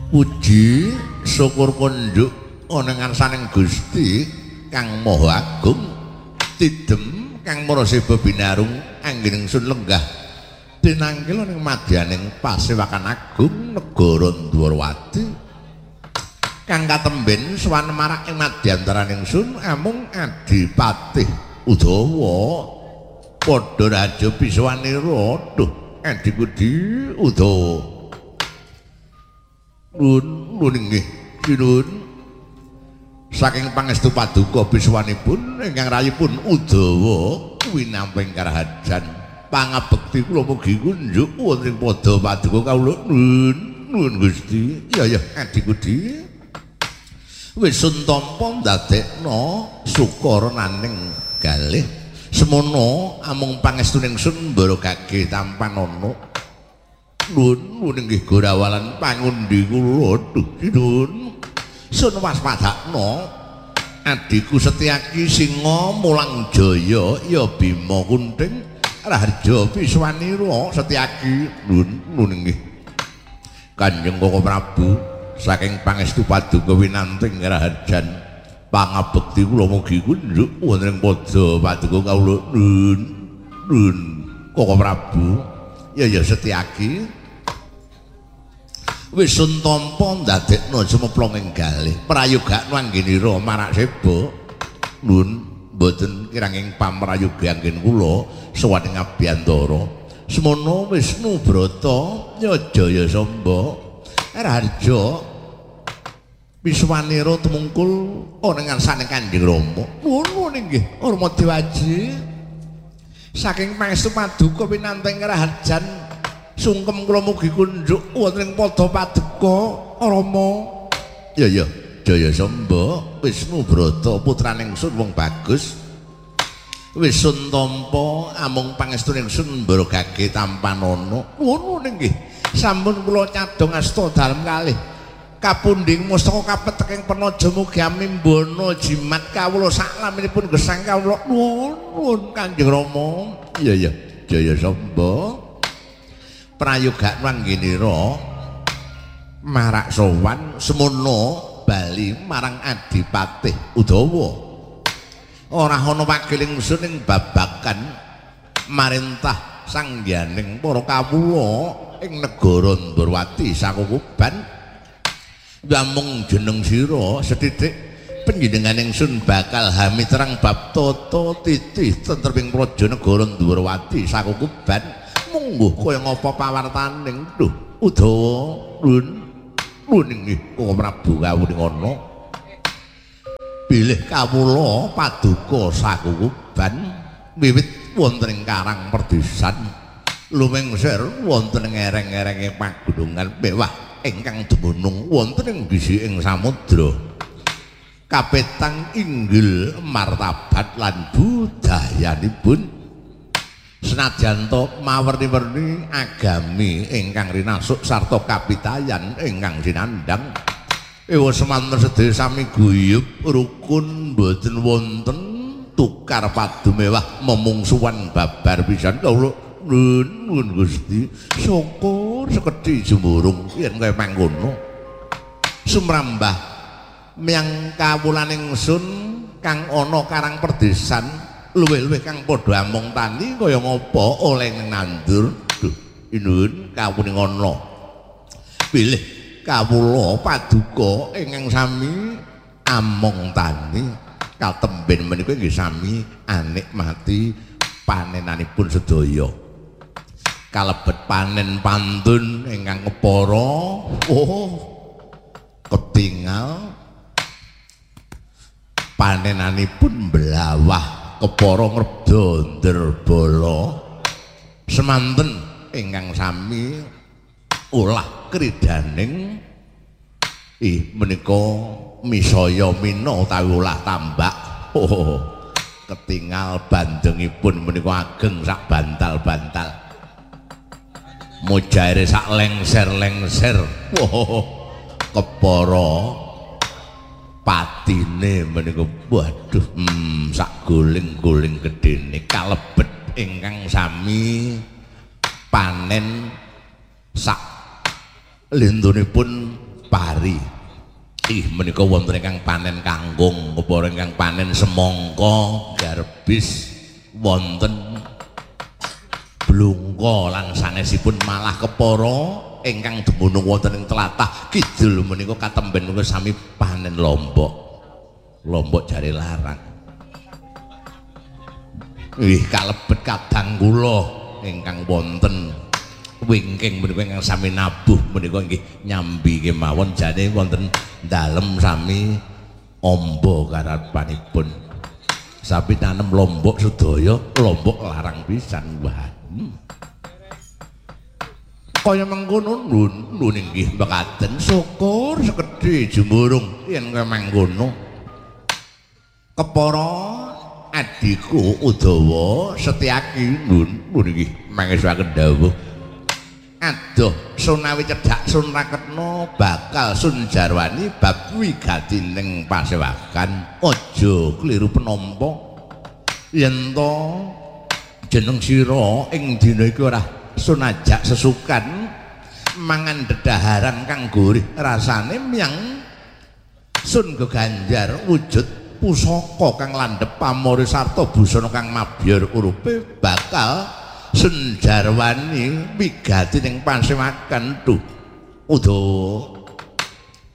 Puji syukur konduk ana ngarsaning Gusti Kang Maha Agung tidem Kang Maraseba binarung anggening sun lenggah tinanggil ning madyaning Pasewakan Agung Negara Ndwarawati kang katemben sowan marak ing madyantaraning sun amung Adipati Udawa padha raja Biswanira duh Adipati Udawa Nun inggih sinuwun saking pangestu paduka biswanipun ingkang rayipun Udawa winamping karahajan pangabekti kula mugi kunjuk wonten pada paduka kawula nuwun Gusti ya Adipati wis tampa ndadekna sukara naning galih semono amung pangestuning sun mbarokake tampan ana nuwun inggih gorawalan pangundi kula sinuwun sun waspadakna adiku Setyaki Singa Mulang Jaya ya Bima Kunting Raharja Biswanira Setyaki nuwun inggih Kanjeng Koko Prabu saking pangestu paduka winanting karaharjan pangabekti kula mugi kunjuk wonten pada paduka kawula nuwun Koko Prabu ya Setyaki wis tampa ndadekna cemeplong ing galih prayoga anggenira marak seba nuwun mboten kiranging pamrayoga anggen kula sawane ngabiyantara semono Wisnu Brata ya Jaya Samba Raharja Biswanira tumungkul ana ngarsane Kanjeng Rama nuwun inggih Rama Dewaji saking pangestu paduka winanting karaharjan sungkem kula mugi kunjuk wonten ing pada paduka Rama ya Jaya Samba Wisnu Brata putraning sun wong bagus wis tampa amung pangestuning sun mbarokake tampan ana nuwun inggih sampun kula cadhong asta dalem kalih kapundhing mustaka kapeteking penaja mugi amimbana jimat kawula saklaminipun gesang kawula nuwun Kanjeng Rama ya Jaya Samba prayoga anggenira marak sowan semono bali marang Adipati Udawa ora ana wagiling sun ing babagan marentah sangyaning para kawula ing negara Ndwarawati sakukuban namung jeneng sira sethithik panjenenganing sun bakal hami terang bab tata titih tentreming praja negara Ndwarawati sakukuban mungguh kaya ngapa pawartaning duh Udawa nuwun inggih Koko Prabu kawuning ana bilih kawula paduka sakukuban wiwit wonten ing Karang Perdisan lumengsir wonten ing ereng-erenge pagunungan mewah ingkang dumunung wonten ing gisiking samudra kapetang inggil martabat lan budayanipun senajan to mawerni-werni agami ingkang rinasuk sarta kapitayan ingkang sinandhang ewa semanten sedaya sami guyub rukun boten wonten tukar padu mewah memungsuhan babar pisan kawula nuwun Gusti syukur sekedhi jemurung yen kaya mangkono sumrambah miyang kawulaning sun kang ana Karang Perdisan luwih-luwih kang padha among tani kaya ngapa oleh nandur duh nuwun kawuning ana pilih kawula paduka ingkang sami among tani katemben menika nggih sami anikmati panenanipun sedaya kalebet panen pantun ingkang kepara ketingal panenanipun blawah kepara ngrebda nderbala semanten ingkang sami ulah kridaning menika misaya mina utawi ulah tambak ketingal bandengipun menika ageng sak bantal-bantal mujaire sak lengser-lengser kepara patine menika waduh sak guling-guling gedene kalebet ingkang sami panen sak lindunipun pari. Menika wonten ingkang panen kangkung, kepara ingkang panen semangka, garbis, wonten blungka lan sanesipun malah kepara ingkang dumunung wonten ing tlatah kidul menika katemben menika sami panen lombok. Lombok jare larang. Kalebet kadang kula ingkang wonten wingking menika ingkang sami nabuh menika nggih nyambi kemawon jane wonten dalem sami amba karapanipun. Sapi tanem lombok sedaya, lombok larang pisan. Wah. Kaya mengkono nun nggih mekaten syukur sekedhi jumurung yen mangkono. Kepara adiku Udawa Setyaki nun nggih mangesaken dawuh. Adoh Sunawi cedhak Sun Raketna bakal Sun Jarwani bab wigatining pasewakan aja kliru penampa yen to jeneng sira ing dina iki ora sunajak sesukan mangan dedaharan kang gurih rasane miyang Sun Geganjar wujud pusaka kang landhep pamori sarta busana kang mabyor urupe bakal Sun Jarwani wigati ning pasewakan tuh. Udawa